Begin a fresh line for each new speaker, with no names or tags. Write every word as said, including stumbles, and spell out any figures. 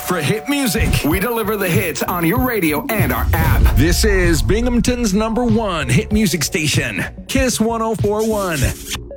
for hit music. We deliver the hits on your radio and our app. This is Binghamton's number one hit music station, Kiss one oh four point one.